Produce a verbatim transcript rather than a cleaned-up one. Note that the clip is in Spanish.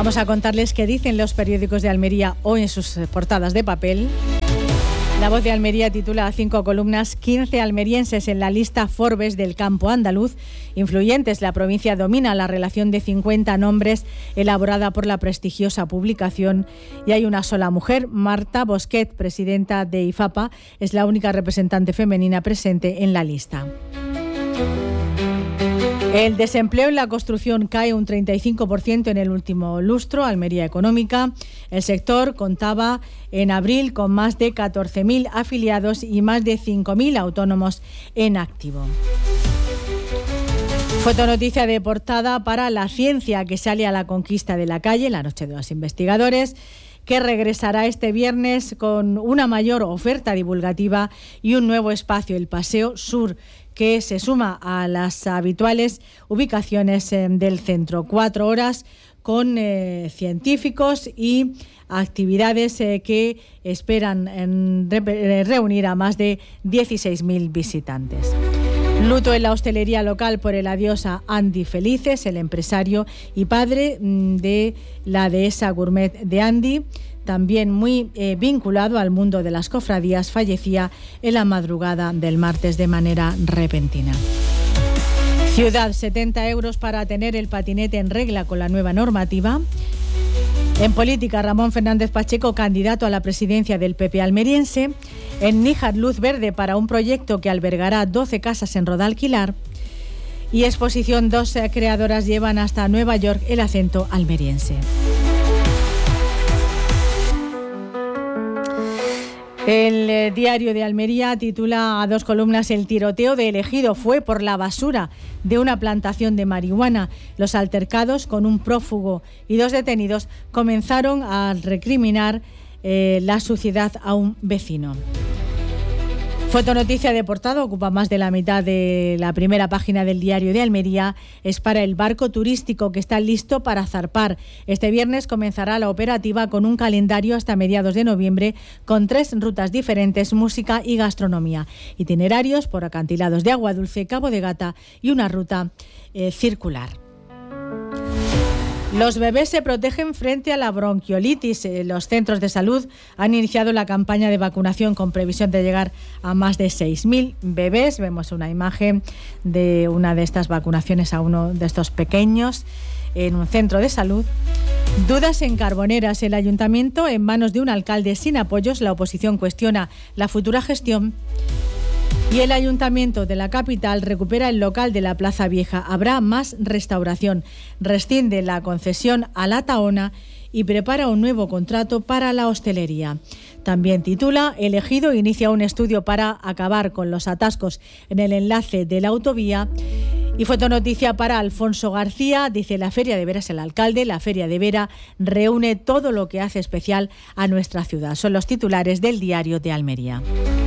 Vamos a contarles qué dicen los periódicos de Almería hoy en sus portadas de papel. La Voz de Almería titula a cinco columnas quince almerienses en la lista Forbes del campo andaluz. Influyentes, la provincia domina la relación de cincuenta nombres elaborada por la prestigiosa publicación y hay una sola mujer. Marta Bosquet, presidenta de IFAPA, es la única representante femenina presente en la lista. El desempleo en la construcción cae un treinta y cinco por ciento en el último lustro. Almería Económica. El sector contaba en abril con más de catorce mil afiliados y más de cinco mil autónomos en activo. Fotonoticia de portada para La Ciencia, que sale a la conquista de la calle, la noche de los investigadores, que regresará este viernes con una mayor oferta divulgativa y un nuevo espacio, el Paseo Sur, que se suma a las habituales ubicaciones eh, del centro. Cuatro horas con eh, científicos y actividades eh, que esperan en re- reunir a más de dieciséis mil visitantes. Luto en la hostelería local por el adiós a Andy Felices, el empresario y padre de la dehesa gourmet de Andy, también muy eh, vinculado al mundo de las cofradías, fallecía en la madrugada del martes de manera repentina. Ciudad, setenta euros para tener el patinete en regla con la nueva normativa. En política, Ramón Fernández Pacheco, candidato a la presidencia del P P almeriense. En Níjar, luz verde para un proyecto que albergará doce casas en Rodalquilar. Y exposición, dos creadoras llevan hasta Nueva York el acento almeriense. El eh, diario de Almería titula a dos columnas: el tiroteo de El Ejido fue por la basura de una plantación de marihuana. Los altercados con un prófugo y dos detenidos comenzaron a recriminar eh, la suciedad a un vecino. Fotonoticia de portada, ocupa más de la mitad de la primera página del diario de Almería. Es para el barco turístico que está listo para zarpar. Este viernes comenzará la operativa con un calendario hasta mediados de noviembre con tres rutas diferentes, música y gastronomía. Itinerarios por acantilados de Agua Dulce, Cabo de Gata y una ruta eh, circular. Los bebés se protegen frente a la bronquiolitis. Los centros de salud han iniciado la campaña de vacunación con previsión de llegar a más de seis mil bebés. Vemos una imagen de una de estas vacunaciones a uno de estos pequeños en un centro de salud. Dudas en Carboneras. El ayuntamiento en manos de un alcalde sin apoyos. La oposición cuestiona la futura gestión. Y el ayuntamiento de la capital recupera el local de la Plaza Vieja. Habrá más restauración. Rescinde la concesión a la Tahona y prepara un nuevo contrato para la hostelería. También titula: El Ejido inicia un estudio para acabar con los atascos en el enlace de la autovía. Y fotonoticia para Alfonso García, dice: la Feria de Vera es el alcalde, la Feria de Vera reúne todo lo que hace especial a nuestra ciudad. Son los titulares del diario de Almería.